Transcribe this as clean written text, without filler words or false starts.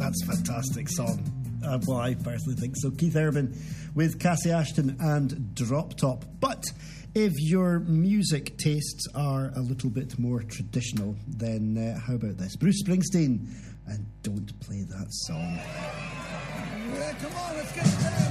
That's a fantastic song. Well, I personally think so. Keith Urban with Cassie Ashton and Drop Top. But if your music tastes are a little bit more traditional, then how about this? Bruce Springsteen, and Don't Play That Song. Yeah, come on, let's get it down.